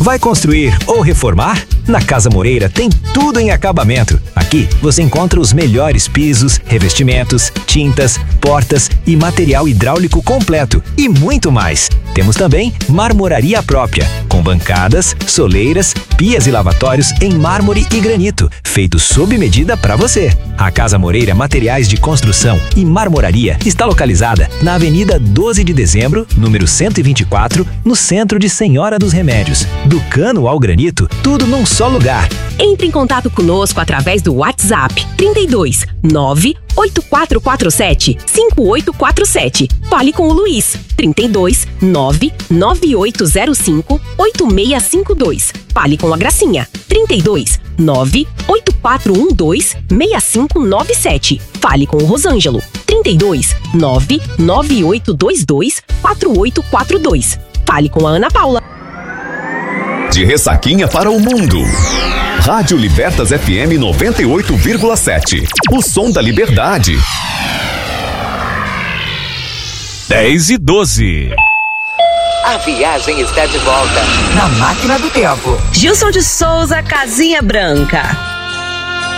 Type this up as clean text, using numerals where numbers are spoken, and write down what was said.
Vai construir ou reformar? Na Casa Moreira tem tudo em acabamento. Aqui você encontra os melhores pisos, revestimentos, tintas, portas e material hidráulico completo e muito mais. Temos também marmoraria própria, com bancadas, soleiras, pias e lavatórios em mármore e granito, feitos sob medida para você. A Casa Moreira Materiais de Construção e Marmoraria está localizada na Avenida 12 de Dezembro, número 124, no centro de Senhora dos Remédios. Do cano ao granito, tudo num só lugar. Entre em contato conosco através do WhatsApp 32 98447 5847. Fale com o Luiz 32 99805 8652. Fale com a Gracinha 32 98412 6597. Fale com o Rosângelo 32 99822 4842. Fale com a Ana Paula. De Ressaquinha para o mundo. Rádio Libertas FM 98,7. O som da liberdade. 10:12. A viagem está de volta na Máquina do Tempo. Gilson de Souza, Casinha Branca.